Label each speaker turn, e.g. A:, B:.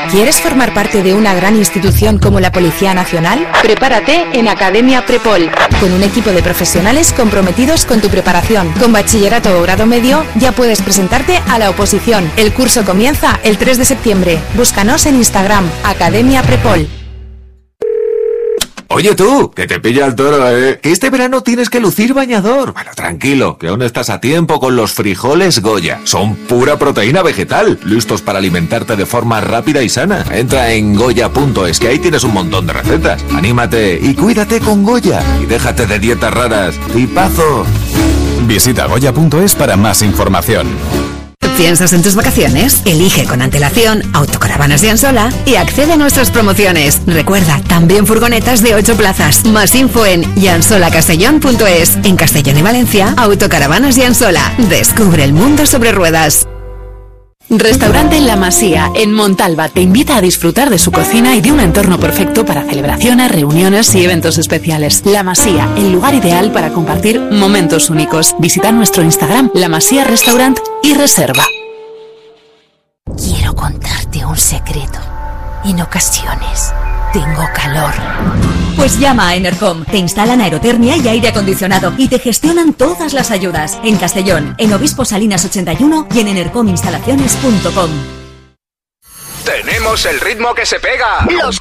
A: ¿Quieres formar parte de una gran institución como la Policía Nacional? Prepárate en Academia Prepol, con un equipo de profesionales comprometidos con tu preparación. Con bachillerato o grado medio ya puedes presentarte a la oposición. El curso comienza el 3 de septiembre. Búscanos en Instagram, Academia Prepol.
B: Oye tú, que te pilla el toro, que este verano tienes que lucir bañador. Bueno, tranquilo, que aún estás a tiempo con los frijoles Goya. Son pura proteína vegetal, listos para alimentarte de forma rápida y sana. Entra en goya.es, que ahí tienes un montón de recetas. Anímate y cuídate con Goya. Y déjate de dietas raras. ¡Tipazo!
C: Visita goya.es para más información.
D: ¿Piensas en tus vacaciones? Elige con antelación Autocaravanas de Ansola y accede a nuestras promociones. Recuerda, también furgonetas de 8 plazas. Más info en yansolacastellón.es. En Castellón y Valencia, Autocaravanas de Ansola. Descubre el mundo sobre ruedas.
E: Restaurante La Masía, en Montalba, te invita a disfrutar de su cocina y de un entorno perfecto para celebraciones, reuniones y eventos especiales. La Masía, el lugar ideal para compartir momentos únicos. Visita nuestro Instagram, La Masía Restaurant, y reserva.
F: Quiero contarte un secreto. En ocasiones tengo calor.
G: Pues llama a Enercom. Te instalan aerotermia y aire acondicionado y te gestionan todas las ayudas. En Castellón, en Obispo Salinas 81 y en enercominstalaciones.com.
H: Tenemos el ritmo que se pega. Los